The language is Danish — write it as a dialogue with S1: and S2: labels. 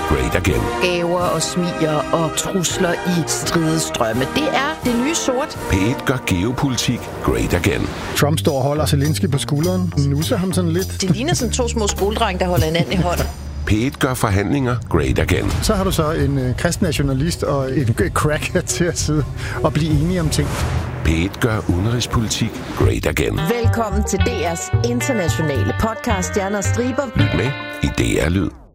S1: great again.
S2: Gaver og smiger og trusler i stridestrømme. Det er det nye sort.
S1: P1 gør geopolitik great again.
S3: Trump står og holder Zelensky på skulderen. Nusser ham sådan lidt.
S2: Det ligner sådan to små skoledrenge, der holder hinanden i hånden.
S1: P1 gør forhandlinger great again.
S3: Så har du så en kristen nationalist og en cracker til at sidde og blive enige om ting.
S1: P1 gør udenrigspolitik great again.
S2: Velkommen til DR's internationale podcast Stjerner og Striber.
S1: Lyt med i DR Lyd.